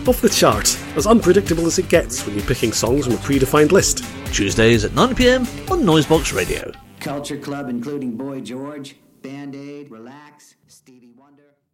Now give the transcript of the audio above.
Off the Chart, as unpredictable as it gets when you're picking songs from a predefined list. Tuesdays at 9pm on Noisebox Radio. Culture Club, including Boy George, Band-Aid, Relax, Stevie Wonder.